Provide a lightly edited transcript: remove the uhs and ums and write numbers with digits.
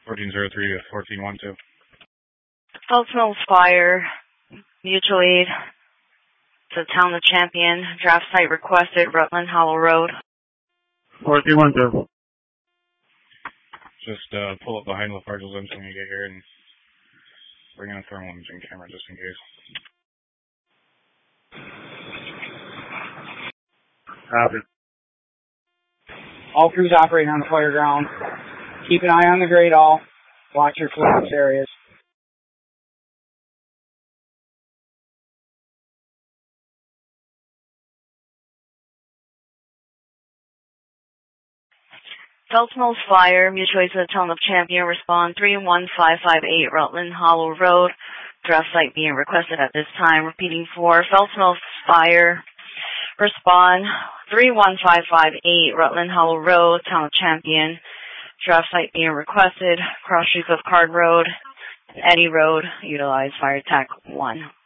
1403 to 1412. Phelps Mills Fire, mutual aid to Town of Champion. Draft site requested, Rutland Hollow Road. 1412. Just pull up behind LaFarge's Lynch when you get here and bring in a thermal imaging camera just in case. Copy. All crews operating on the fire ground. Keep an eye on the grade all. Watch your collapse areas. Phelps Mills Fire, mutual aid to the Town of Champion. Respond 31558 Rutland Hollow Road. Draft site being requested at this time. Repeating for Phelps Mills Fire. Respond 31558 Rutland Hollow Road, Town of Champion. Draft site being requested. Cross streets of Card Road, Eddy Road. Utilize fire attack 1.